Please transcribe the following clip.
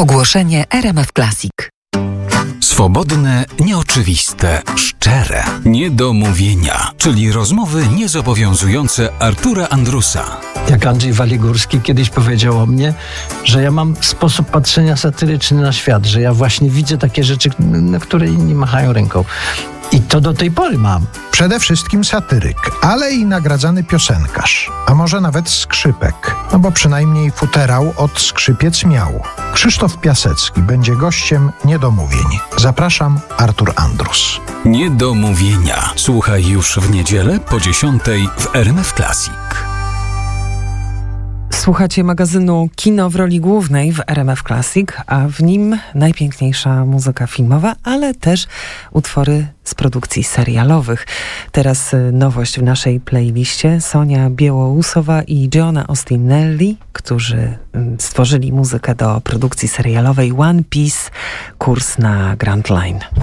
Ogłoszenie RMF Classic. Swobodne, nieoczywiste, szczere, niedomówienia, czyli rozmowy niezobowiązujące Artura Andrusa. Jak Andrzej Waligórski kiedyś powiedział o mnie, że ja mam sposób patrzenia satyryczny na świat, że ja właśnie widzę takie rzeczy, na które inni machają ręką. I to do tej pory mam. Przede wszystkim satyryk, ale i nagradzany piosenkarz, a może nawet skrzypek, no bo przynajmniej futerał od skrzypiec miał. Krzysztof Piasecki będzie gościem Niedomówień. Zapraszam, Artur Andrus. Niedomówienia. Słuchaj już w niedzielę po 10:00 w RMF Classic. Słuchacie magazynu Kino w roli głównej w RMF Classic, a w nim najpiękniejsza muzyka filmowa, ale też utwory z produkcji serialowych. Teraz nowość w naszej playliście. Sonia Biełołusowa i Giona Ostinelli, którzy stworzyli muzykę do produkcji serialowej One Piece, kurs na Grand Line.